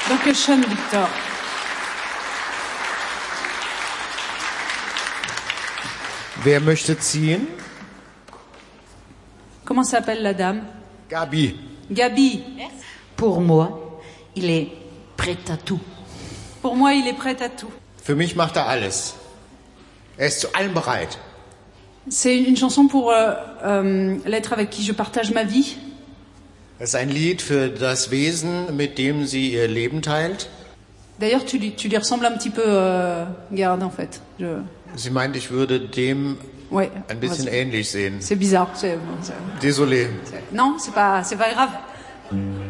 Dankeschön, Victor. Wer möchte ziehen? Comment s'appelle la dame? Gabi. Gabi. Pour moi, il est prêt à tout. Pour moi, il est prêt à tout. Für mich macht er alles. Er ist zu allem bereit. C'est une chanson pour l'être avec qui je partage ma vie. Es ist ein Lied für das Wesen, mit dem sie ihr Leben teilt. D'ailleurs, tu lui ressembles un petit peu, Gerd, en fait. Sie meint, ich würde dem Ouais, ein bisschen ähnlich sehen. c'est bizarre. Désolé. Non, c'est pas grave.